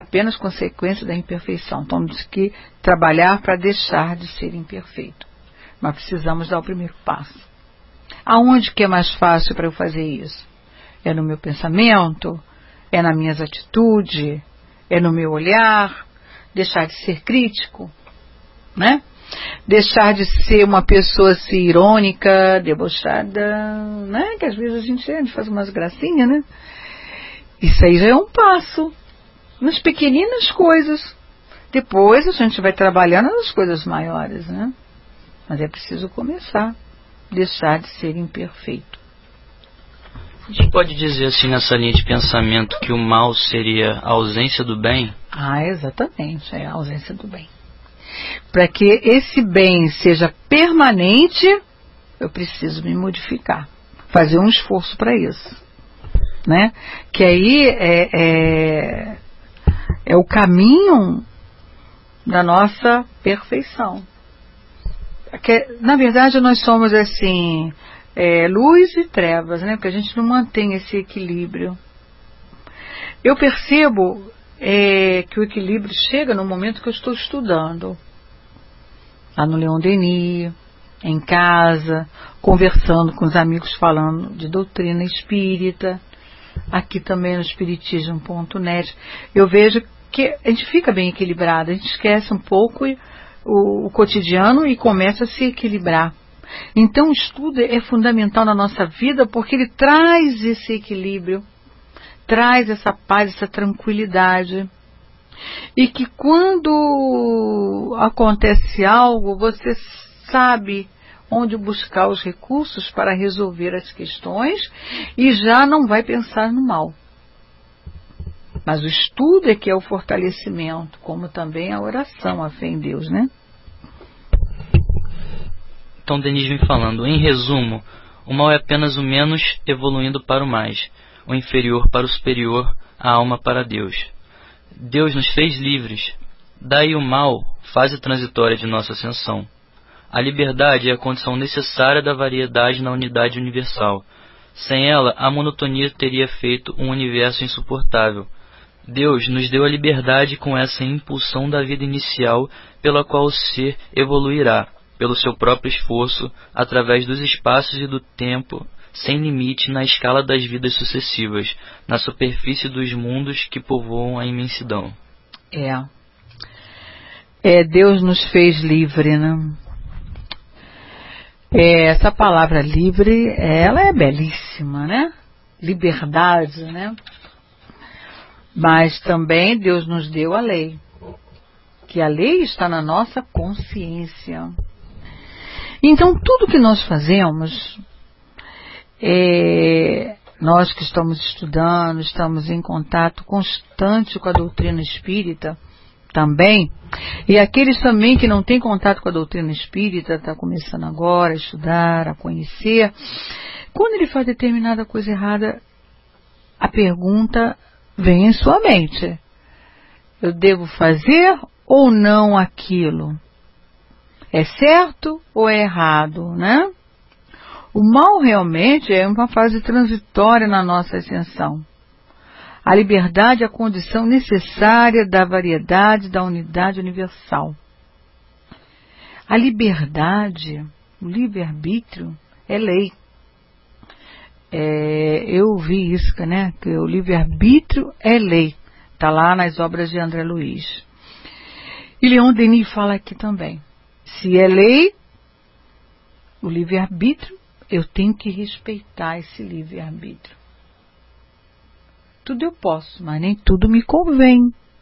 apenas consequência da imperfeição. Temos que trabalhar para deixar de ser imperfeito. Mas precisamos dar o primeiro passo. Aonde que é mais fácil para eu fazer isso? É no meu pensamento? É nas minhas atitudes? É no meu olhar? Deixar de ser crítico? Né? Deixar de ser uma pessoa assim, irônica, debochada, né? Que às vezes a gente faz umas gracinhas, né? Isso aí já é um passo. Nas pequeninas coisas. Depois a gente vai trabalhando nas coisas maiores, né? Mas é preciso começar. Deixar de ser imperfeito. A gente pode dizer assim, nessa linha de pensamento, que o mal seria a ausência do bem? Exatamente, é a ausência do bem. Para que esse bem seja permanente, eu preciso me modificar. Fazer um esforço para isso. Né? Que aí é o caminho da nossa perfeição. Na verdade, nós somos assim, luz e trevas, né? Porque a gente não mantém esse equilíbrio. Eu percebo que o equilíbrio chega no momento que eu estou estudando. Lá no Leon Denis, em casa, conversando com os amigos, falando de doutrina espírita. Aqui também no espiritismo.net. Eu vejo que a gente fica bem equilibrado. A gente esquece um pouco o cotidiano e começa a se equilibrar. Então o estudo é fundamental na nossa vida porque ele traz esse equilíbrio, traz essa paz, essa tranquilidade. E que quando acontece algo, você sabe onde buscar os recursos para resolver as questões e já não vai pensar no mal. Mas o estudo é que é o fortalecimento, como também a oração, a fé em Deus, né? Então, Denise vem falando, em resumo, o mal é apenas o menos evoluindo para o mais, o inferior para o superior, a alma para Deus. Deus nos fez livres, daí o mal, fase transitória de nossa ascensão. A liberdade é a condição necessária da variedade na unidade universal. Sem ela, a monotonia teria feito um universo insuportável. Deus nos deu a liberdade com essa impulsão da vida inicial pela qual o ser evoluirá, pelo seu próprio esforço, através dos espaços e do tempo, sem limite na escala das vidas sucessivas, na superfície dos mundos que povoam a imensidão. Deus nos fez livre, né? Essa palavra livre, ela é belíssima, né? Liberdade, né? Mas também Deus nos deu a lei. Que a lei está na nossa consciência. Então, tudo que nós fazemos, nós que estamos estudando, estamos em contato constante com a doutrina espírita, também, e aqueles também que não têm contato com a doutrina espírita, está começando agora a estudar, a conhecer, quando ele faz determinada coisa errada, a pergunta vem em sua mente: eu devo fazer ou não aquilo? É certo ou é errado, né? O mal realmente é uma fase transitória na nossa ascensão. A liberdade é a condição necessária da variedade da unidade universal. A liberdade, o livre-arbítrio, é lei. Eu vi isso, né? Que o livre-arbítrio é lei. Está lá nas obras de André Luiz. E Leon Denis fala aqui também. Se é lei, o livre-arbítrio, eu tenho que respeitar esse livre-arbítrio. Tudo eu posso, mas nem tudo me convém.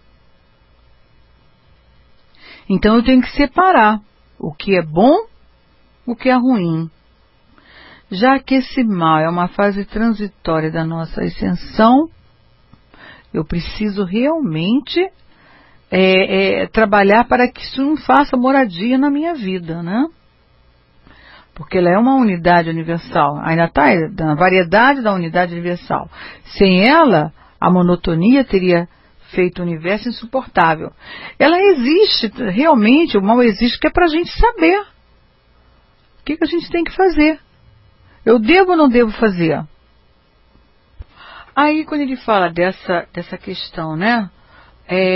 Então eu tenho que separar o que é bom, o que é ruim. Já que esse mal é uma fase transitória da nossa ascensão, eu preciso realmente trabalhar para que isso não faça moradia na minha vida, né? Porque ela é uma unidade universal, ainda está na variedade da unidade universal. Sem ela, a monotonia teria feito o universo insuportável. Ela existe, realmente, o mal existe, que é para a gente saber o que a gente tem que fazer. Eu devo ou não devo fazer? Aí, quando ele fala dessa questão, né?